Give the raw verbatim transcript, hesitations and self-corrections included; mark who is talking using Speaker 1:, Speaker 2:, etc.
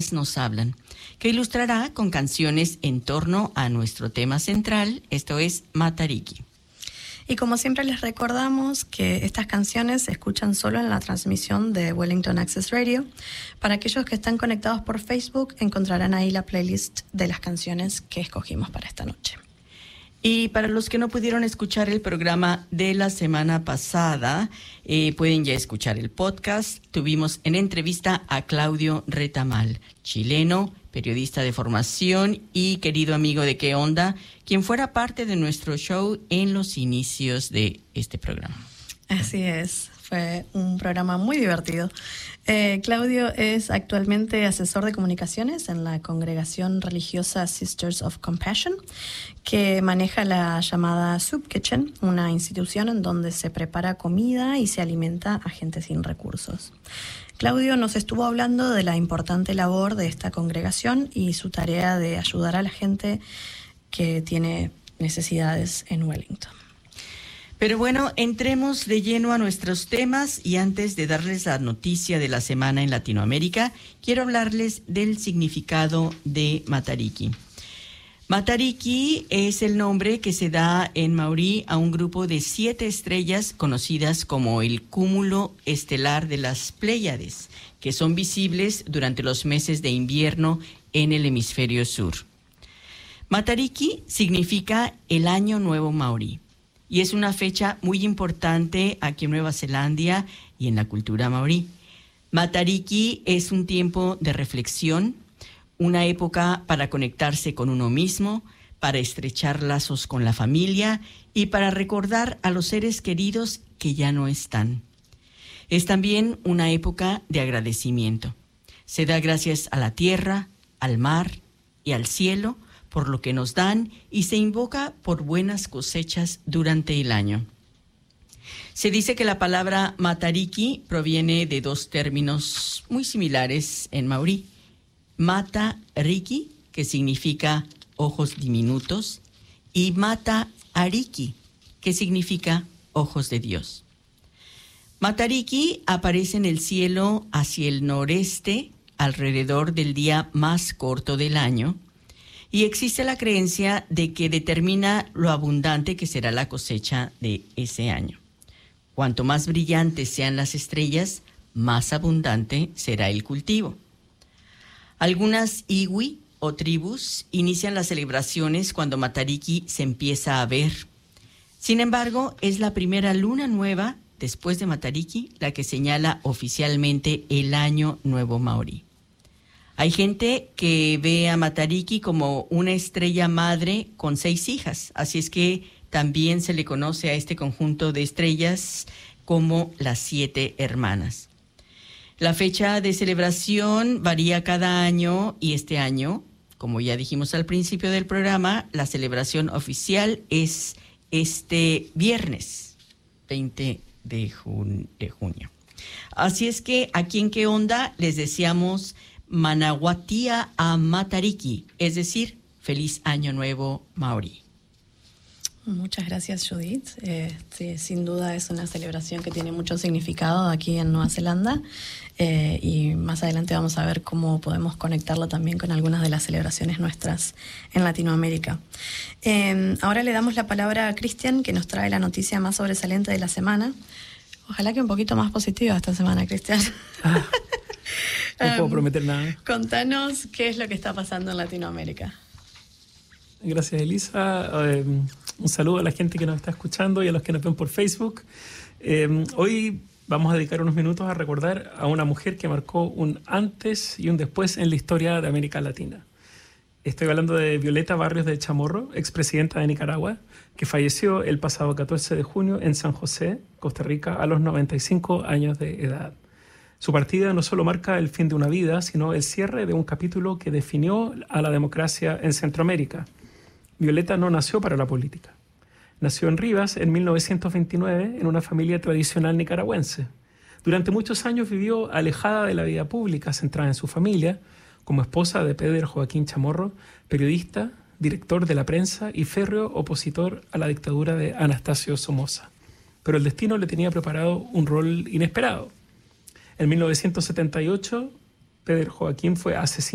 Speaker 1: Voces nos hablan, que ilustrará con canciones en torno a nuestro tema central, esto es Matariki.
Speaker 2: Y como siempre les recordamos que estas canciones se escuchan solo en la transmisión de Wellington Access Radio. Para aquellos que están conectados por Facebook, encontrarán ahí la playlist de las canciones que escogimos para esta noche.
Speaker 1: Y para los que no pudieron escuchar el programa de la semana pasada, eh, pueden ya escuchar el podcast. Tuvimos en entrevista a Claudio Retamal, chileno, periodista de formación y querido amigo de ¿Qué Onda?, quien fuera parte de nuestro show en los inicios de este programa.
Speaker 2: Así es, fue un programa muy divertido. Eh, Claudio es actualmente asesor de comunicaciones en la congregación religiosa Sisters of Compassion, que maneja la llamada Soup Kitchen, una institución en donde se prepara comida y se alimenta a gente sin recursos. Claudio nos estuvo hablando de la importante labor de esta congregación y su tarea de ayudar a la gente que tiene necesidades en Wellington.
Speaker 1: Pero bueno, entremos de lleno a nuestros temas y antes de darles la noticia de la semana en Latinoamérica, quiero hablarles del significado de Matariki. Matariki es el nombre que se da en maorí a un grupo de siete estrellas conocidas como el cúmulo estelar de las Pléyades, que son visibles durante los meses de invierno en el hemisferio sur. Matariki significa el Año Nuevo Maorí y es una fecha muy importante aquí en Nueva Zelanda y en la cultura maorí. Matariki es un tiempo de reflexión, una época para conectarse con uno mismo, para estrechar lazos con la familia y para recordar a los seres queridos que ya no están. Es también una época de agradecimiento. Se da gracias a la tierra, al mar y al cielo por lo que nos dan y se invoca por buenas cosechas durante el año. Se dice que la palabra Matariki proviene de dos términos muy similares en maorí. Mata-riki, que significa ojos diminutos, y Mata-ariki, que significa ojos de Dios. Matariki aparece en el cielo hacia el noreste, alrededor del día más corto del año, y existe la creencia de que determina lo abundante que será la cosecha de ese año. Cuanto más brillantes sean las estrellas, más abundante será el cultivo. Algunas iwi o tribus inician las celebraciones cuando Matariki se empieza a ver. Sin embargo, es la primera luna nueva después de Matariki la que señala oficialmente el Año Nuevo Maorí. Hay gente que ve a Matariki como una estrella madre con seis hijas, así es que también se le conoce a este conjunto de estrellas como las siete hermanas. La fecha de celebración varía cada año y este año, como ya dijimos al principio del programa, la celebración oficial es este viernes veinte de junio. Así es que aquí en ¿Qué Onda? Les deseamos Manawatia a Matariki, es decir, feliz año nuevo maorí.
Speaker 2: Muchas gracias, Judith. Eh, sí, sin duda es una celebración que tiene mucho significado aquí en Nueva Zelanda eh, y más adelante vamos a ver cómo podemos conectarlo también con algunas de las celebraciones nuestras en Latinoamérica. Eh, ahora le damos la palabra a Cristian, que nos trae la noticia más sobresaliente de la semana. Ojalá que un poquito más positiva esta semana, Cristian.
Speaker 3: Ah, no puedo prometer nada.
Speaker 2: Contanos qué es lo que está pasando en Latinoamérica.
Speaker 3: Gracias, Elisa. Eh, un saludo a la gente que nos está escuchando y a los que nos ven por Facebook. Eh, hoy vamos a dedicar unos minutos a recordar a una mujer que marcó un antes y un después en la historia de América Latina. Estoy hablando de Violeta Barrios de Chamorro, expresidenta de Nicaragua, que falleció el pasado catorce de junio en San José, Costa Rica, a los noventa y cinco años de edad. Su partida no solo marca el fin de una vida, sino el cierre de un capítulo que definió a la democracia en Centroamérica. Violeta no nació para la política. Nació en Rivas en mil novecientos veintinueve en una familia tradicional nicaragüense. Durante muchos años vivió alejada de la vida pública, centrada en su familia, como esposa de Pedro Joaquín Chamorro, periodista, director de la prensa y férreo opositor a la dictadura de Anastasio Somoza. Pero el destino le tenía preparado un rol inesperado. En mil novecientos setenta y ocho, Pedro Joaquín fue asesinado